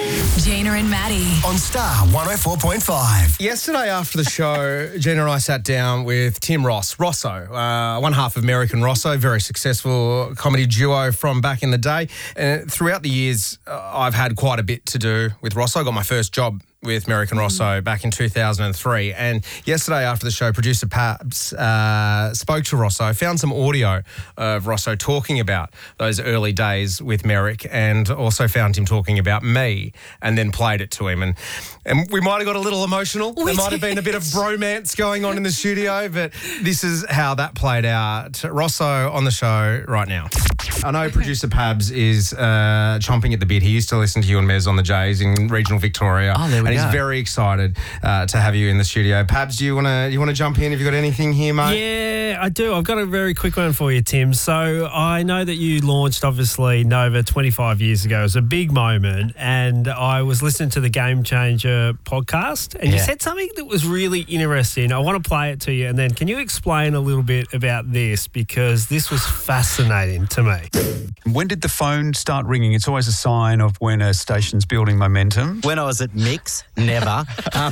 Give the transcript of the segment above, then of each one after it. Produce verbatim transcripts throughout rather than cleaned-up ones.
Gina and Maddie on Star one oh four point five. Yesterday after the show, Gina and I sat down with Tim Ross, Rosso, uh, one half of American Rosso, very successful comedy duo from back in the day. And throughout the years, uh, I've had quite a bit to do with Rosso. I got my first job with American Rosso back in two thousand three. And yesterday after the show, producer Pabs uh, spoke to Rosso, found some audio of Rosso talking about those early days with Merrick, and also found him talking about me, and then played it to him. And, and we might have got a little emotional. We there might did. have been a bit of bromance going on in the studio, but this is how that played out. Rosso on the show right now. I know producer Pabs is uh, chomping at the bit. He used to listen to you and Mez on the Jays in regional Victoria. Oh, there we and go. he's very excited uh, to have you in the studio. Pabs, do you want to you want to jump in? Have you got anything here, mate? Yeah, I do. I've got a very quick one for you, Tim. So I know that you launched, obviously, Nova twenty-five years ago. It was a big moment, and I was listening to the Game Changer podcast, and you Yeah. said something that was really interesting. I want to play it to you, and then can you explain a little bit about this, because this was fascinating to me. When did the phone start ringing? It's always a sign of when a station's building momentum. When I was at Mix, never. Um,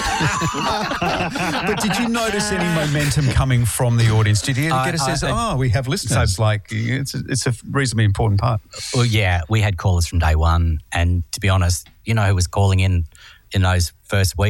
But did you notice any momentum coming from the audience? Did you ever I- get a sense, I- oh, we have listeners? like, it's a, it's a reasonably important part. well, yeah, we had callers from day one, and to be honest, you know who was calling in in those first weeks?